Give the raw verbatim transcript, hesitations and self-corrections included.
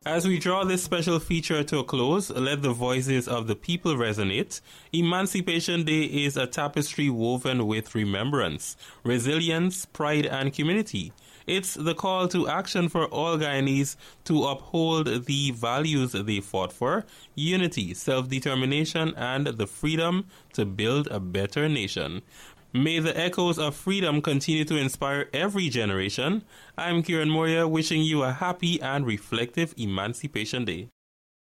As we draw this special feature to a close, let the voices of the people resonate. Emancipation Day is a tapestry woven with remembrance, resilience, pride, and community. It's the call to action for all Guyanese to uphold the values they fought for: unity, self-determination, and the freedom to build a better nation. May the echoes of freedom continue to inspire every generation. I'm Kieran Moria, wishing you a happy and reflective Emancipation Day.